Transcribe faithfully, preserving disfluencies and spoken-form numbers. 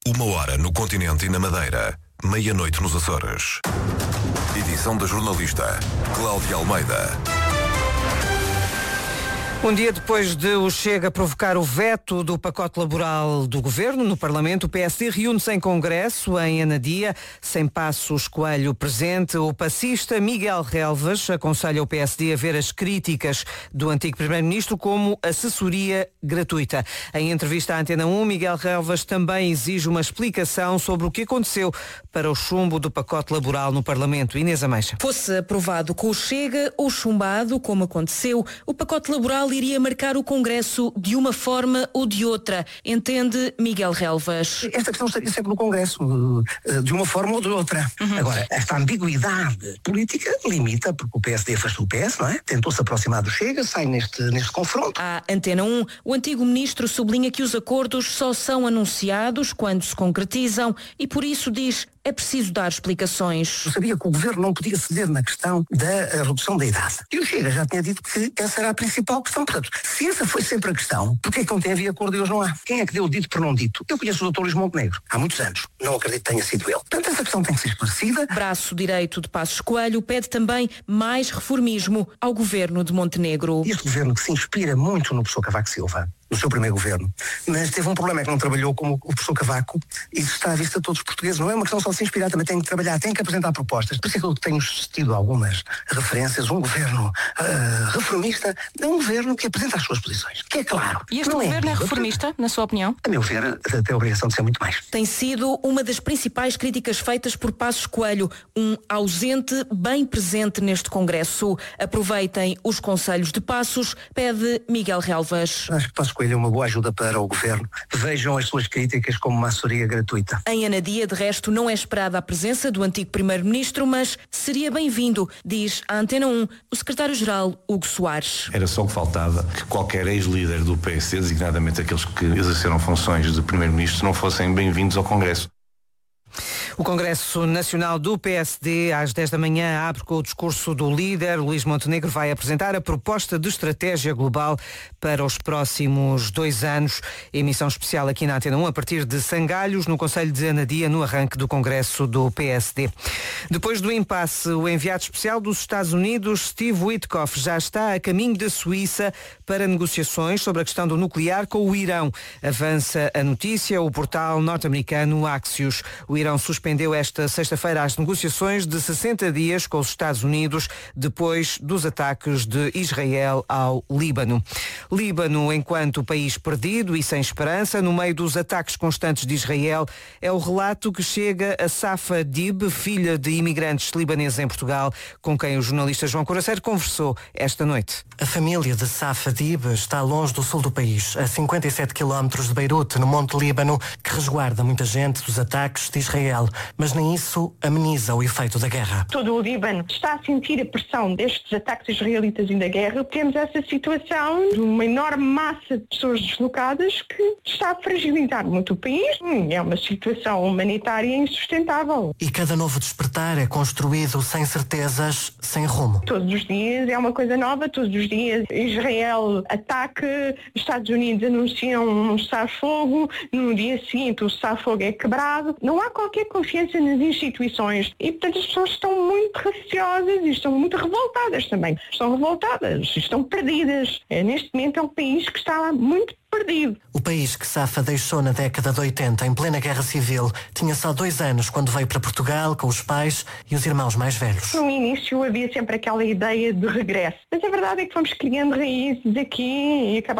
Uma hora no continente e na Madeira, meia-noite nos Açores. Edição da jornalista Cláudia Almeida. Um dia depois de o Chega provocar o veto do pacote laboral do Governo no Parlamento, o P S D reúne-se em Congresso, em Anadia, sem Passos Coelho presente. O passista Miguel Relvas aconselha o P S D a ver as críticas do antigo Primeiro-Ministro como assessoria gratuita. Em entrevista à Antena um, Miguel Relvas também exige uma explicação sobre o que aconteceu para o chumbo do pacote laboral no Parlamento. Inês Ameixa. Fosse aprovado com o Chega ou chumbado, como aconteceu, o pacote laboral iria marcar o Congresso de uma forma ou de outra, entende Miguel Relvas. Esta questão estaria sempre no Congresso, de uma forma ou de outra. Uhum. Agora, esta ambiguidade política limita, porque o P S D afastou o P S, não é? Tentou-se aproximar do Chega, sai neste, neste confronto. À Antena um, o antigo ministro sublinha que os acordos só são anunciados quando se concretizam e por isso diz é preciso dar explicações. Eu sabia que o Governo não podia ceder na questão da redução da idade. E o Chega já tinha dito que essa era a principal questão. Portanto, se essa foi sempre a questão, porquê é que ontem havia acordo e hoje não há? Quem é que deu o dito por não dito? Eu conheço o doutor Luís Montenegro há muitos anos. Não acredito que tenha sido ele. Portanto, essa questão tem que ser esclarecida. Braço direito de Passos Coelho pede também mais reformismo ao Governo de Montenegro. Este Governo que se inspira muito no professor Cavaco Silva, no seu primeiro governo, mas teve um problema, é que não trabalhou como o professor Cavaco, e isso está à vista de todos os portugueses. Não é uma questão só de se inspirar, também tem que trabalhar, tem que apresentar propostas. Por isso é que eu tenho tido algumas referências. Um governo uh, reformista é um governo que apresenta as suas posições, que é claro. E este governo é, é reformista, na sua opinião? A meu ver, tem a obrigação de ser muito mais. Tem sido uma das principais críticas feitas por Passos Coelho, um ausente bem presente neste Congresso. Aproveitem os conselhos de Passos, pede Miguel Relvas. Acho que Passos Coelho é uma boa ajuda para o Governo. Vejam as suas críticas como uma assessoria gratuita. Em Anadia, de resto, não é esperada a presença do antigo Primeiro-Ministro, mas seria bem-vindo, diz à Antena um o Secretário-Geral Hugo Soares. Era só que faltava que qualquer ex-líder do P S D, designadamente aqueles que exerceram funções de Primeiro-Ministro, não fossem bem-vindos ao Congresso. O Congresso Nacional do P S D, às dez da manhã, abre com o discurso do líder. Luís Montenegro vai apresentar a proposta de estratégia global para os próximos dois anos. Emissão especial aqui na Antena um, a partir de Sangalhos, no Conselho de Anadia, no arranque do Congresso do P S D. Depois do impasse, o enviado especial dos Estados Unidos, Steve Witkoff, já está a caminho da Suíça para negociações sobre a questão do nuclear com o Irão. Avança a notícia, o portal norte-americano Axios. O Irão suspendeu esta sexta-feira as negociações de sessenta dias com os Estados Unidos depois dos ataques de Israel ao Líbano. Líbano, enquanto país perdido e sem esperança, no meio dos ataques constantes de Israel, é o relato que chega a Safa Dib, filha de imigrantes libaneses em Portugal, com quem o jornalista João Coraceiro conversou esta noite. A família de Safa Dib está longe do sul do país, a cinquenta e sete quilómetros de Beirute, no Monte Líbano, que resguarda muita gente dos ataques de Israel, mas nem isso ameniza o efeito da guerra. Todo o Líbano está a sentir a pressão destes ataques israelitas e da guerra. Temos essa situação de uma enorme massa de pessoas deslocadas que está a fragilizar muito o país. É uma situação humanitária insustentável. E cada novo despertar é construído sem certezas, sem rumo. Todos os dias é uma coisa nova, todos os dias Israel ataca, Estados Unidos anunciam um cessar-fogo, no dia seguinte o cessar-fogo é quebrado. Não há qualquer confiança nas instituições e, portanto, as pessoas estão muito receosas e estão muito revoltadas também. Estão revoltadas, estão perdidas. É, neste momento é um país que está muito perdido. O país que Safa deixou na década de oitenta, em plena guerra civil, tinha só dois anos quando veio para Portugal com os pais e os irmãos mais velhos. No início havia sempre aquela ideia de regresso, mas a verdade é que fomos criando raízes aqui e acabamos